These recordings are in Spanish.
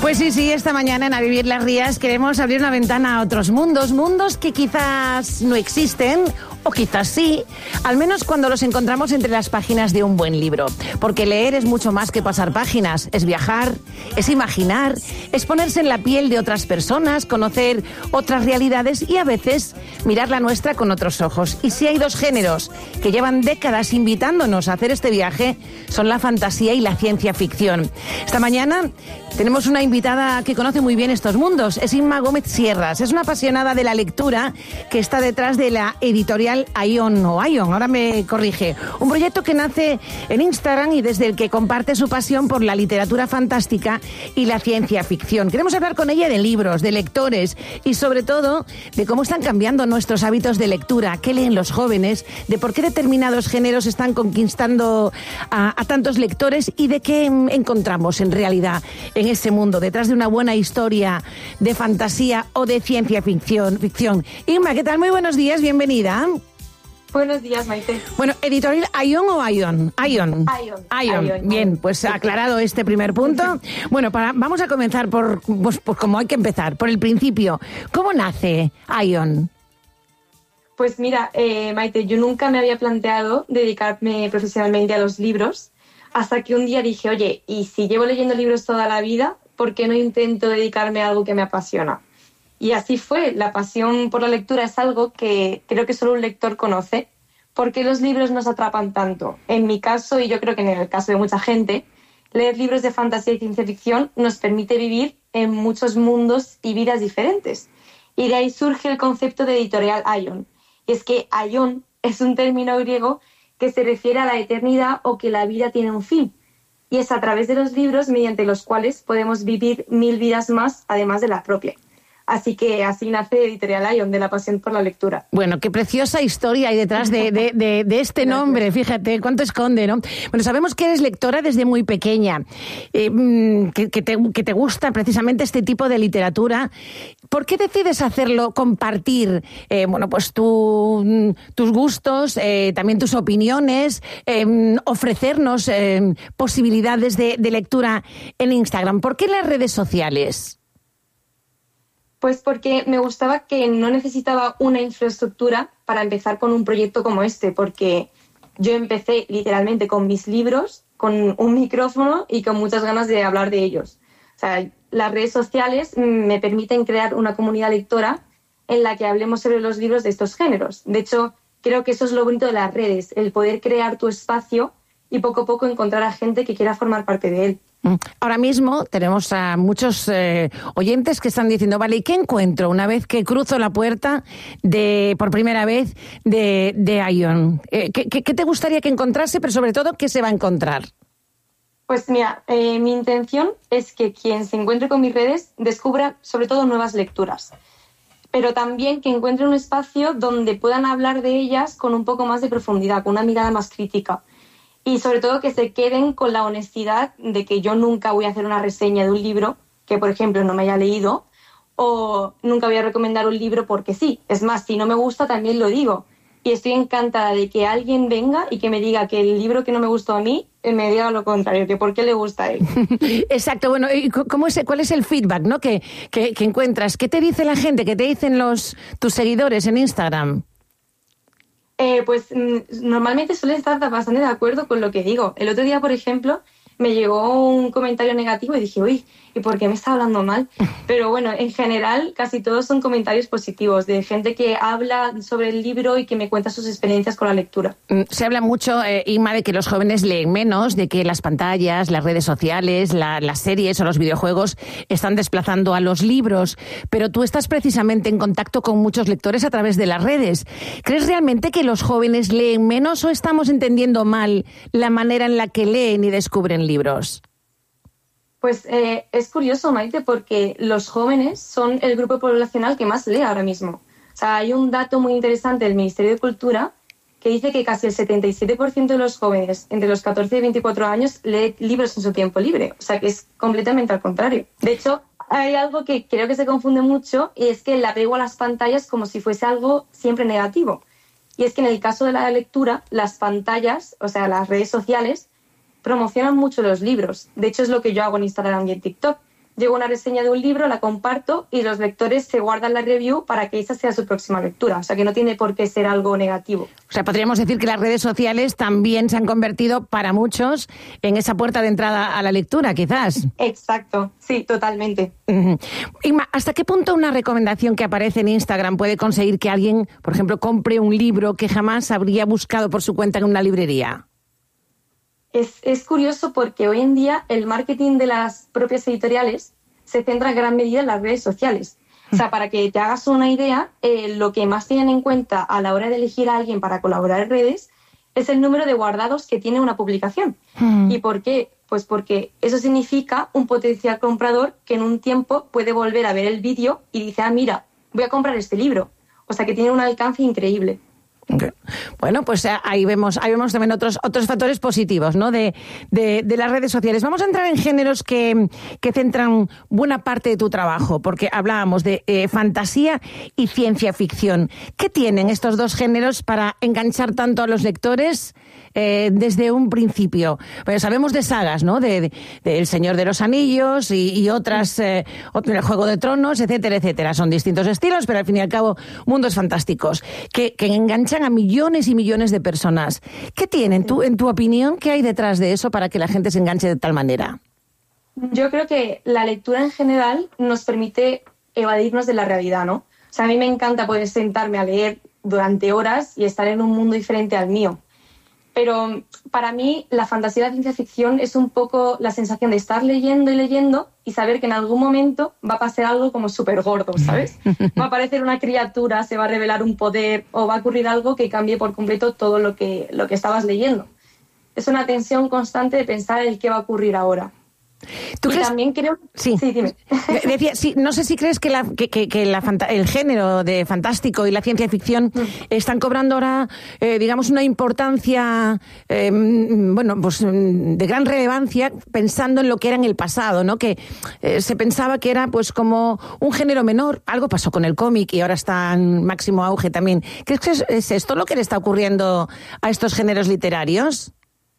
Pues sí, esta mañana en A Vivir las Rías queremos abrir una ventana a otros mundos, mundos que quizás no existen o quizás sí, al menos cuando los encontramos entre las páginas de un buen libro. Porque leer es mucho más que pasar páginas, es viajar, es imaginar, es ponerse en la piel de otras personas, conocer otras realidades y a veces mirar la nuestra con otros ojos. Y si hay dos géneros que llevan décadas invitándonos a hacer este viaje, son la fantasía y la ciencia ficción. Esta mañana tenemos una invitada que conoce muy bien estos mundos, es Inma Gómez Sierras, es una apasionada de la lectura que está detrás de la editorial Ion, ahora me corrige, un proyecto que nace en Instagram y desde el que comparte su pasión por la literatura fantástica y la ciencia ficción. Queremos hablar con ella de libros, de lectores y sobre todo de cómo están cambiando nuestros hábitos de lectura, qué leen los jóvenes, de por qué determinados géneros están conquistando a tantos lectores y de qué encontramos en realidad en ese mundo, detrás de una buena historia de fantasía o de ciencia ficción. Inma, ¿qué tal? Muy buenos días, bienvenida. Buenos días, Maite. Bueno, ¿editorial Ion o Ion? Ion. Bien, pues aclarado este primer punto. Bueno, vamos a comenzar por como hay que empezar, por el principio. ¿Cómo nace Ion? Pues mira, Maite, yo nunca me había planteado dedicarme profesionalmente a los libros, hasta que un día dije, oye, ¿y si llevo leyendo libros toda la vida, por qué no intento dedicarme a algo que me apasiona? Y así fue. La pasión por la lectura es algo que creo que solo un lector conoce. ¿Por qué los libros nos atrapan tanto? En mi caso, y yo creo que en el caso de mucha gente, leer libros de fantasía y ciencia ficción nos permite vivir en muchos mundos y vidas diferentes. Y de ahí surge el concepto de editorial Ion. Y es que Ion es un término griego que se refiere a la eternidad o que la vida tiene un fin. Y es a través de los libros mediante los cuales podemos vivir 1000 vidas más, además de la propia. Así que así nace Editorial Ion, de la pasión por la lectura. Bueno, qué preciosa historia hay detrás de este nombre, fíjate, cuánto esconde, ¿no? Bueno, sabemos que eres lectora desde muy pequeña, que te gusta precisamente este tipo de literatura. ¿Por qué decides hacerlo, compartir, pues tus gustos, también tus opiniones, ofrecernos posibilidades de lectura en Instagram? ¿Por qué las redes sociales? Pues porque me gustaba que no necesitaba una infraestructura para empezar con un proyecto como este, porque yo empecé literalmente con mis libros, con un micrófono y con muchas ganas de hablar de ellos. O sea, las redes sociales me permiten crear una comunidad lectora en la que hablemos sobre los libros de estos géneros. De hecho, creo que eso es lo bonito de las redes, el poder crear tu espacio y poco a poco encontrar a gente que quiera formar parte de él. Ahora mismo tenemos a muchos oyentes que están diciendo, vale, ¿y qué encuentro una vez que cruzo la puerta por primera vez de Ion? ¿Qué te gustaría que encontrase, pero sobre todo, qué se va a encontrar? Pues mira, mi intención es que quien se encuentre con mis redes descubra sobre todo nuevas lecturas, pero también que encuentre un espacio donde puedan hablar de ellas con un poco más de profundidad, con una mirada más crítica. Y sobre todo que se queden con la honestidad de que yo nunca voy a hacer una reseña de un libro que, por ejemplo, no me haya leído, o nunca voy a recomendar un libro porque sí. Es más, si no me gusta también lo digo. Y estoy encantada de que alguien venga y que me diga que el libro que no me gustó a mí, me diga lo contrario, que por qué le gusta a él. Exacto. Bueno, ¿y cuál es el feedback, ¿no? que encuentras? ¿Qué te dice la gente? ¿Qué te dicen tus seguidores en Instagram? Pues normalmente suelen estar bastante de acuerdo con lo que digo. El otro día, por ejemplo, me llegó un comentario negativo y dije, uy, ¿y por qué me está hablando mal? Pero bueno, en general casi todos son comentarios positivos, de gente que habla sobre el libro y que me cuenta sus experiencias con la lectura. Se habla mucho, Inma, de que los jóvenes leen menos, de que las pantallas, las redes sociales, las series o los videojuegos están desplazando a los libros, pero tú estás precisamente en contacto con muchos lectores a través de las redes. ¿Crees realmente que los jóvenes leen menos o estamos entendiendo mal la manera en la que leen y descubren libros? Pues es curioso, Maite, porque los jóvenes son el grupo poblacional que más lee ahora mismo. O sea, hay un dato muy interesante del Ministerio de Cultura que dice que casi el 77% de los jóvenes entre los 14 y 24 años lee libros en su tiempo libre. O sea, que es completamente al contrario. De hecho, hay algo que creo que se confunde mucho y es que el apego a las pantallas como si fuese algo siempre negativo. Y es que en el caso de la lectura, las pantallas, o sea, las redes sociales, promocionan mucho los libros. De hecho, es lo que yo hago en Instagram y en TikTok. llego a una reseña de un libro, la comparto y los lectores se guardan la review para que esa sea su próxima lectura. O sea, que no tiene por qué ser algo negativo. O sea, podríamos decir que las redes sociales también se han convertido para muchos en esa puerta de entrada a la lectura, quizás. Exacto, sí, totalmente. Inma, ¿hasta qué punto una recomendación que aparece en Instagram puede conseguir que alguien, por ejemplo, compre un libro que jamás habría buscado por su cuenta en una librería? Es curioso porque hoy en día el marketing de las propias editoriales se centra en gran medida en las redes sociales. O sea, para que te hagas una idea, lo que más tienen en cuenta a la hora de elegir a alguien para colaborar en redes es el número de guardados que tiene una publicación. ¿Y por qué? Pues porque eso significa un potencial comprador que en un tiempo puede volver a ver el vídeo y dice, mira, voy a comprar este libro. O sea, que tiene un alcance increíble. Okay. Bueno, pues ahí vemos también otros factores positivos, ¿no? de las redes sociales. Vamos a entrar en géneros que centran buena parte de tu trabajo, porque hablábamos de fantasía y ciencia ficción. ¿Qué tienen estos dos géneros para enganchar tanto a los lectores desde un principio? Pues sabemos de sagas, ¿no? De El Señor de los Anillos y otras, el Juego de Tronos, etcétera, etcétera. Son distintos estilos, pero al fin y al cabo mundos fantásticos que enganchan a millones y millones de personas. ¿Qué tienen, en tu opinión, qué hay detrás de eso para que la gente se enganche de tal manera? Yo creo que la lectura en general nos permite evadirnos de la realidad, ¿no? O sea, a mí me encanta poder sentarme a leer durante horas y estar en un mundo diferente al mío. Pero para mí la fantasía y la ciencia ficción es un poco la sensación de estar leyendo y leyendo y saber que en algún momento va a pasar algo como súper gordo, ¿sabes? Va a aparecer una criatura, se va a revelar un poder o va a ocurrir algo que cambie por completo todo lo que estabas leyendo. Es una tensión constante de pensar en qué va a ocurrir ahora. ¿Tú crees? También creo... Sí, dime. Decía, sí, no sé si crees que el género de fantástico y la ciencia ficción están cobrando ahora, digamos, una importancia, pues de gran relevancia, pensando en lo que era en el pasado, ¿no? Que se pensaba que era, pues, como un género menor. Algo pasó con el cómic y ahora está en máximo auge también. ¿Crees que es esto lo que le está ocurriendo a estos géneros literarios?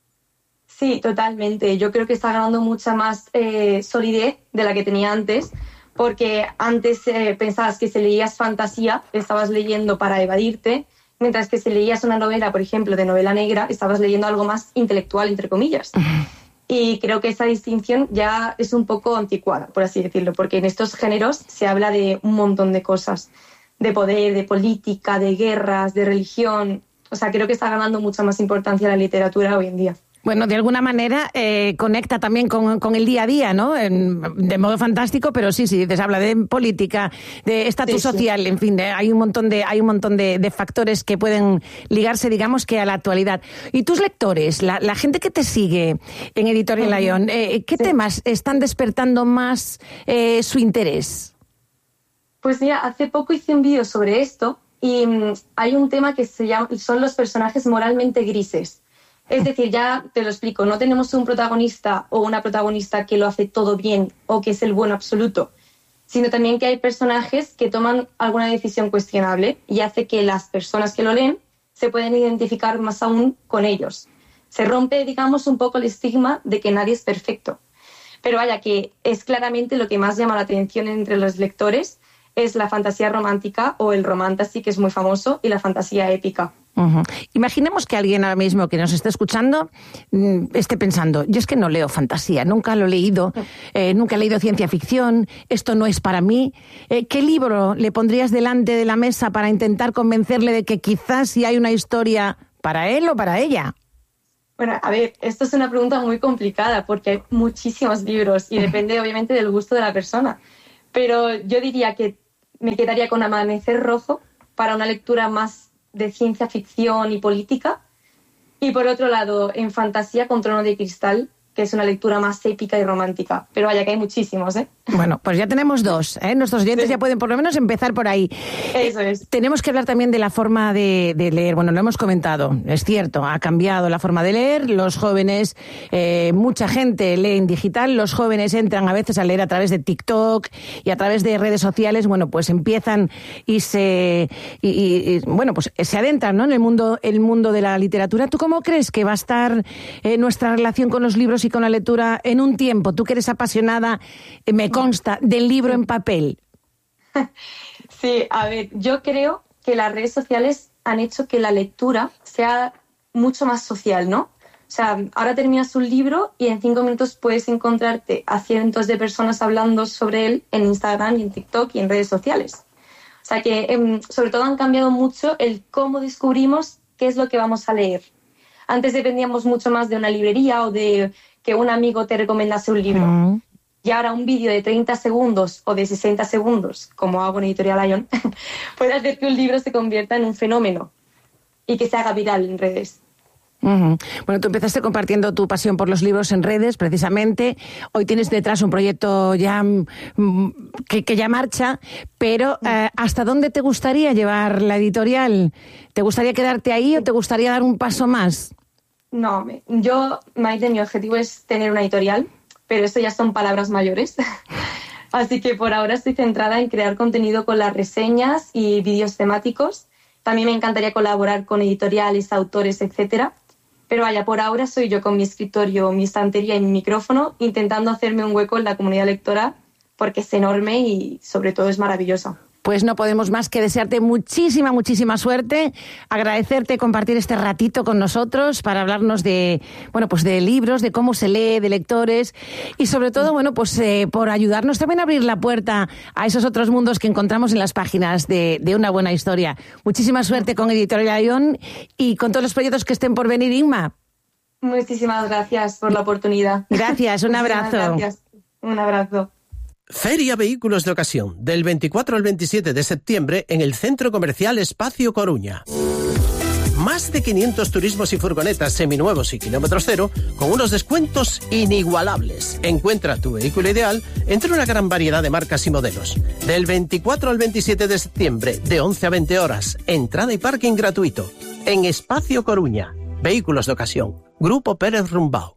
Sí, totalmente. Yo creo que está ganando mucha más solidez de la que tenía antes, porque antes pensabas que si leías fantasía, estabas leyendo para evadirte, mientras que si leías una novela, por ejemplo, de novela negra, estabas leyendo algo más intelectual, entre comillas. Y creo que esa distinción ya es un poco anticuada, por así decirlo, porque en estos géneros se habla de un montón de cosas, de poder, de política, de guerras, de religión. O sea, creo que está ganando mucha más importancia la literatura hoy en día. Bueno, de alguna manera conecta también con el día a día, ¿no? De modo fantástico, pero sí, dices, habla de política, de estatus social, en fin, hay un montón de factores que pueden ligarse, digamos, que a la actualidad. Y tus lectores, la gente que te sigue en Editorial Lion, ¿qué temas están despertando más su interés? Pues mira, hace poco hice un vídeo sobre esto y hay un tema que son los personajes moralmente grises. Es decir, ya te lo explico, no tenemos un protagonista o una protagonista que lo hace todo bien o que es el bueno absoluto, sino también que hay personajes que toman alguna decisión cuestionable y hace que las personas que lo leen se pueden identificar más aún con ellos. Se rompe, digamos, un poco el estigma de que nadie es perfecto. Pero vaya, que es claramente lo que más llama la atención entre los lectores, es la fantasía romántica o el romantasy, que es muy famoso, y la fantasía épica. Imaginemos que alguien ahora mismo que nos esté escuchando esté pensando, yo es que no leo fantasía, nunca lo he leído, nunca he leído ciencia ficción, esto no es para mí. ¿Qué libro le pondrías delante de la mesa para intentar convencerle de que quizás sí hay una historia para él o para ella? Bueno, a ver, esto es una pregunta muy complicada porque hay muchísimos libros y depende obviamente del gusto de la persona. Pero yo diría que me quedaría con Amanecer Rojo para una lectura más de ciencia ficción y política. Y por otro lado, en fantasía, con Trono de Cristal, que es una lectura más épica y romántica. Pero vaya que hay muchísimos, ¿eh? Bueno, pues ya tenemos dos, ¿eh? Nuestros oyentes ya pueden por lo menos empezar por ahí. Eso es. Tenemos que hablar también de la forma de leer. Bueno, lo hemos comentado, es cierto, ha cambiado la forma de leer. Los jóvenes, mucha gente lee en digital. Los jóvenes entran a veces a leer a través de TikTok y a través de redes sociales. Bueno, pues empiezan y se adentran, ¿no? en el mundo de la literatura. ¿Tú cómo crees que va a estar nuestra relación con los libros y con la lectura en un tiempo? Tú que eres apasionada, me consta, del libro en papel. Sí, a ver, yo creo que las redes sociales han hecho que la lectura sea mucho más social, ¿no? O sea, ahora terminas un libro y en 5 minutos puedes encontrarte a cientos de personas hablando sobre él en Instagram y en TikTok y en redes sociales. O sea que, sobre todo, han cambiado mucho el cómo descubrimos qué es lo que vamos a leer. Antes dependíamos mucho más de una librería o de que un amigo te recomendase un libro. Y ahora un vídeo de 30 segundos o de 60 segundos, como hago en Editorial Ion, puede hacer que un libro se convierta en un fenómeno y que se haga viral en redes. Bueno, tú empezaste compartiendo tu pasión por los libros en redes, precisamente. Hoy tienes detrás un proyecto ya que ya marcha, pero ¿hasta dónde te gustaría llevar la editorial? ¿Te gustaría quedarte ahí o te gustaría dar un paso más? No, yo, Maite, mi objetivo es tener una editorial, pero eso ya son palabras mayores. Así que por ahora estoy centrada en crear contenido con las reseñas y vídeos temáticos. También me encantaría colaborar con editoriales, autores, etcétera. Pero vaya, por ahora soy yo con mi escritorio, mi estantería y mi micrófono intentando hacerme un hueco en la comunidad lectora porque es enorme y sobre todo es maravillosa. Pues no podemos más que desearte muchísima suerte, agradecerte compartir este ratito con nosotros para hablarnos de, bueno, pues de libros, de cómo se lee, de lectores y sobre todo, bueno, pues por ayudarnos también a abrir la puerta a esos otros mundos que encontramos en las páginas de una buena historia. Muchísima suerte con Editorial Ion y con todos los proyectos que estén por venir, Inma. Muchísimas gracias por la oportunidad. Gracias, un abrazo. Gracias, un abrazo. Feria Vehículos de Ocasión, del 24 al 27 de septiembre en el Centro Comercial Espacio Coruña. Más de 500 turismos y furgonetas seminuevos y kilómetros cero con unos descuentos inigualables. Encuentra tu vehículo ideal entre una gran variedad de marcas y modelos. Del 24 al 27 de septiembre, de 11 a 20 horas, entrada y parking gratuito. En Espacio Coruña, Vehículos de Ocasión, Grupo Pérez Rumbao.